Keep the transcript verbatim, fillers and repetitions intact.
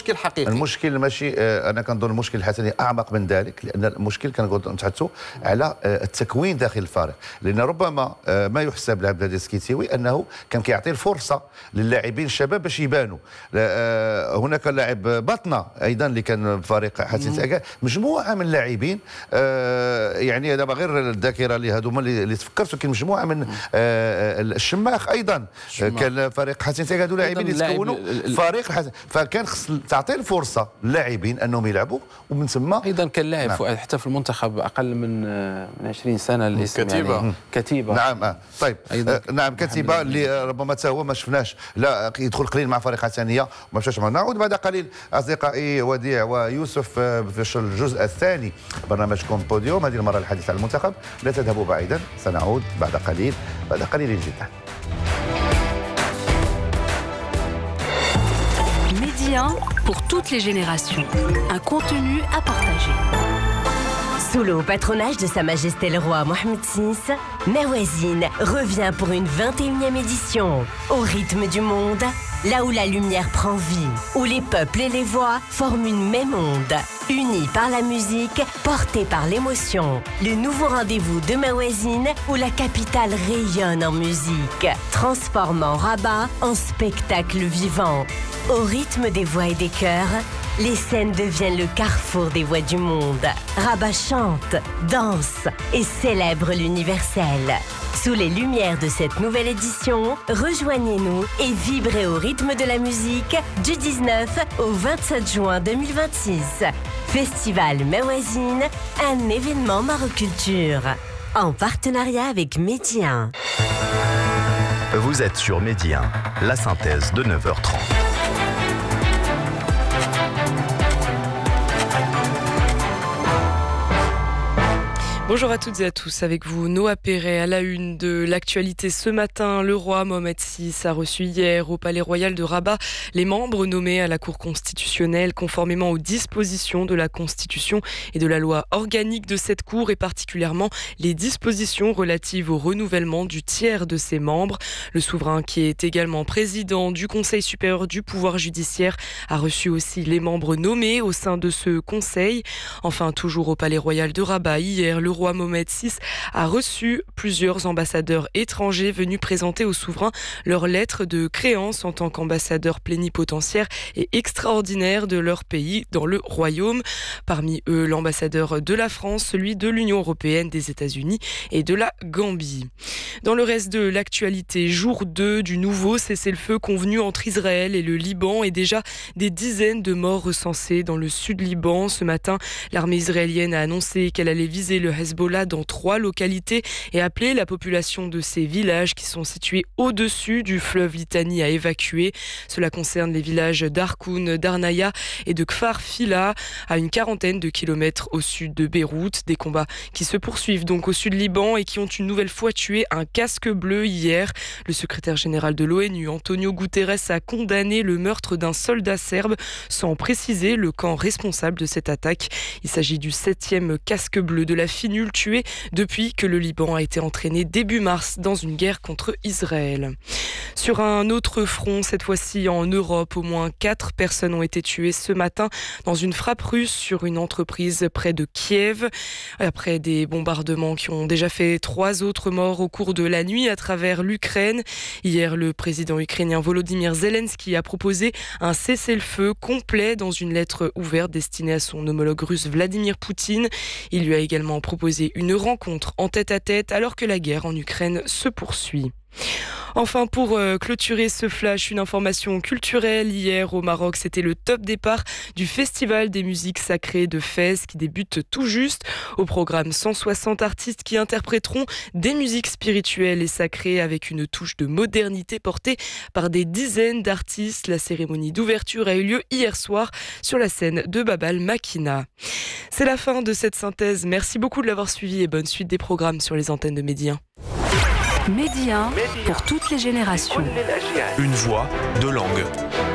مشكل حقيقي. المشكل ماشي انا كنظن المشكل الحسني اعمق من ذلك، لان المشكل كنقول نتحدثوا على التكوين داخل الفريق، لان ربما ما يحسب لعبد العزيز السكيتيوي انه كان كيعطي الفرصه للاعبين الشباب باش يبانوا. هناك لاعب بطنه ايضا اللي كان فريق حسين ساكا، مجموعه من اللاعبين يعني دابا غير الذاكره اللي هذوما اللي تفكرت، ولكن مجموعه من الشماخ ايضا كان فريق حسين ساكا، هذو لاعبين اللي تكونوا فريق الحسن، فكان خص تعطي الفرصه للاعبين انهم يلعبوا، ومن ثم ايضا كان لاعب نعم. حتى في المنتخب اقل من من عشرين سنه الاسم كتيبة. يعني كتيبه نعم آه. طيب آه نعم كتيبه اللي ربما تا هو ما شفناش لا يدخل قليل مع فريق حسنيه وما مشاش معنا. نعود بعد قليل اصدقائي وديع ويوسف في الجزء الثاني برنامجكم بوديوم، هذه المره الحديث عن المنتخب. لا تذهبوا بعيدا، سنعود بعد قليل بعد قليل جدا. Média pour toutes les générations. Un contenu à partager. Sous le patronage de Sa Majesté le Roi Mohamed six, Mawazine revient pour une vingt et unième édition. Au rythme du monde, là où la lumière prend vie, où les peuples et les voix forment une même onde. Unis par la musique, portés par l'émotion. Le nouveau rendez-vous de Mawazine où la capitale rayonne en musique, transformant Rabat en spectacle vivant. Au rythme des voix et des chœurs, les scènes deviennent le carrefour des voix du monde. Rabat chante, danse et célèbre l'universel. Sous les lumières de cette nouvelle édition, rejoignez-nous et vibrez au rythme de la musique du dix-neuf au vingt-sept juin deux mille vingt-six. Festival Mawazine, un événement Maroculture, en partenariat avec Média. Vous êtes sur Média, la synthèse de neuf heures trente. Bonjour à toutes et à tous, avec vous Noah Perret à la une de l'actualité ce matin. Le roi Mohamed six a reçu hier au Palais Royal de Rabat les membres nommés à la Cour constitutionnelle conformément aux dispositions de la Constitution et de la loi organique de cette Cour, et particulièrement les dispositions relatives au renouvellement du tiers de ses membres. Le souverain, qui est également président du Conseil supérieur du pouvoir judiciaire, a reçu aussi les membres nommés au sein de ce conseil. Enfin, toujours au Palais Royal de Rabat, hier, le roi Mohamed six a reçu plusieurs ambassadeurs étrangers venus présenter au souverain leur lettre de créance en tant qu'ambassadeurs plénipotentiaires et extraordinaires de leur pays dans le royaume. Parmi eux, l'ambassadeur de la France, celui de l'Union européenne, des États-Unis et de la Gambie. Dans le reste de l'actualité, jour deux du nouveau cessez-le-feu convenu entre Israël et le Liban, et déjà des dizaines de morts recensés dans le sud Liban. Ce matin, l'armée israélienne a annoncé qu'elle allait viser le Hezbollah dans trois localités et appelé la population de ces villages qui sont situés au-dessus du fleuve Litani à évacuer. Cela concerne les villages d'Arkoun, d'Arnaïa et de Kfar Fila, à une quarantaine de kilomètres au sud de Beyrouth. Des combats qui se poursuivent donc au sud Liban et qui ont une nouvelle fois tué un casque bleu hier. Le secrétaire général de l'ONU, Antonio Guterres, a condamné le meurtre d'un soldat serbe sans préciser le camp responsable de cette attaque. Il s'agit du septième casque bleu de la finule tué depuis que le Liban a été entraîné début mars dans une guerre contre Israël. Sur un autre front, cette fois-ci en Europe, au moins quatre personnes ont été tuées ce matin dans une frappe russe sur une entreprise près de Kiev. Après des bombardements qui ont déjà fait trois autres morts au cours de la nuit à travers l'Ukraine. Hier, le président ukrainien Volodymyr Zelensky a proposé un cessez-le-feu complet dans une lettre ouverte destinée à son homologue russe Vladimir Poutine. Il lui a également proposé une rencontre en tête-à-tête alors que la guerre en Ukraine se poursuit. Enfin, pour euh, clôturer ce flash, une information culturelle. Hier au Maroc, c'était le top départ du Festival des musiques sacrées de Fès qui débute tout juste. Au programme, cent soixante artistes qui interpréteront des musiques spirituelles et sacrées avec une touche de modernité portée par des dizaines d'artistes. La cérémonie d'ouverture a eu lieu hier soir sur la scène de Bab al-Makina. C'est la fin de cette synthèse. Merci beaucoup de l'avoir suivi et bonne suite des programmes sur les antennes de Média. Média pour toutes les générations. Une voix, deux langues.